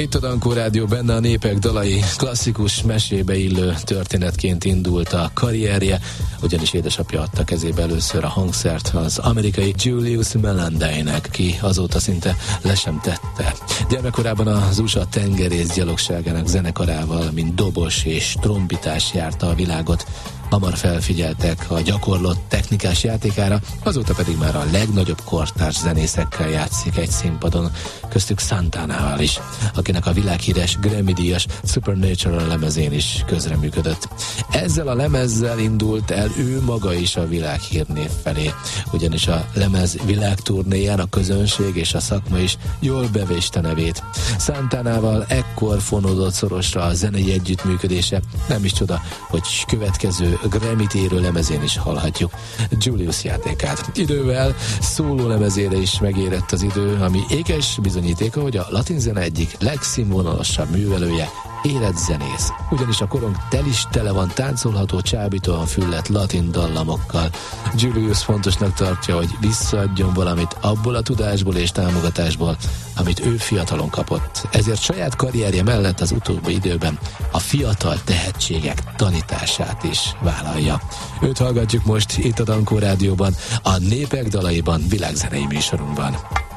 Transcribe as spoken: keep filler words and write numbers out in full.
Itt a Dankó Rádió, benne a népek dalai, klasszikus mesébe illő történetként indult a karrierje, ugyanis édesapja adta kezébe először a hangszert az amerikai Julius Melendeinek, ki azóta szinte le sem tette. Gyermekkorában az u es á tengerész gyalogságának zenekarával, mint dobos és trombitás járta a világot. Hamar felfigyeltek a gyakorlott technikás játékára, azóta pedig már a legnagyobb kortárs zenészekkel játszik egy színpadon, köztük Santanával is, akinek a világhíres Grammy-díjas Supernatural lemezén is közreműködött. Ezzel a lemezzel indult el ő maga is a világhírnév felé, ugyanis a lemez világturnéján a közönség és a szakma is jól bevéste nevét. Santanával ekkor fonódott szorosra a zenei együttműködése, nem is csoda, hogy következő Grammy-t érő lemezén is hallhatjuk Julius játékát. Idővel szóló lemezére is megérett az idő, ami ékes bizonyítéka, hogy a latin zene egyik legszínvonalasabb művelője, életzenész. Ugyanis a korong tel is tele van táncolható, csábítóan füllett latin dallamokkal. Julius fontosnak tartja, hogy visszaadjon valamit abból a tudásból és támogatásból, amit ő fiatalon kapott. Ezért saját karrierje mellett az utóbbi időben a fiatal tehetségek tanítását is vállalja. Őt hallgatjuk most itt a Dankó Rádióban, a Népek dalaiban világzenei műsorunkban.